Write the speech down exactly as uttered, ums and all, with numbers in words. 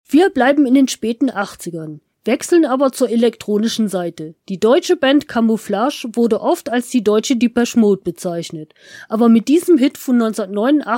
Wir bleiben in den späten achtzigern, wechseln aber zur elektronischen Seite. Die deutsche Band Camouflage wurde oft als die deutsche Depeche Mode bezeichnet, aber mit diesem Hit von neunzehnhundertneunundachtzig